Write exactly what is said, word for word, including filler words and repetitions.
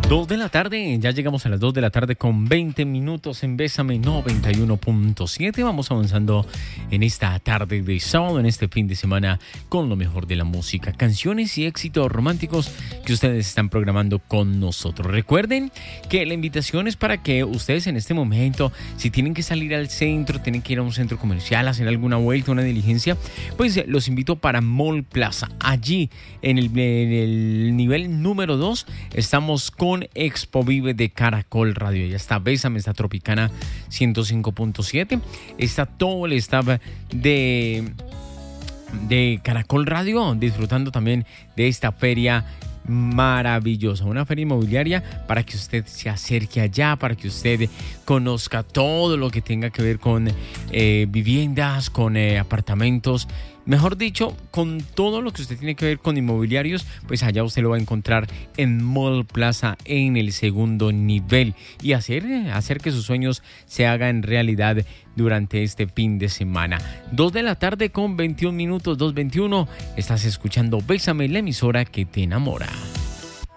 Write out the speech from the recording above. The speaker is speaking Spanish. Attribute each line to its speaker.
Speaker 1: dos de la tarde, ya llegamos a las dos de la tarde con veinte minutos en Bésame noventa y uno punto siete. Vamos avanzando en esta tarde de sábado, en este fin de semana, con lo mejor de la música, canciones y éxitos románticos que ustedes están programando con nosotros. Recuerden que la invitación es para que ustedes en este momento, si tienen que salir al centro, tienen que ir a un centro comercial, hacer alguna vuelta, una diligencia, pues los invito para Mall Plaza. Allí, en el, en el nivel número dos, estamos con Expo Vive de Caracol Radio. Ya está Bésame, está Tropicana ciento cinco punto siete, está todo el staff de, de Caracol Radio disfrutando también de esta feria maravillosa, una feria inmobiliaria para que usted se acerque allá, para que usted conozca todo lo que tenga que ver con eh, viviendas, con eh, apartamentos, mejor dicho, con todo lo que usted tiene que ver con inmobiliarios, pues allá usted lo va a encontrar en Mall Plaza en el segundo nivel y hacer, hacer que sus sueños se hagan realidad durante este fin de semana. dos de la tarde con veintiún minutos, dos veintiuno. Estás escuchando Bésame, la emisora que te enamora.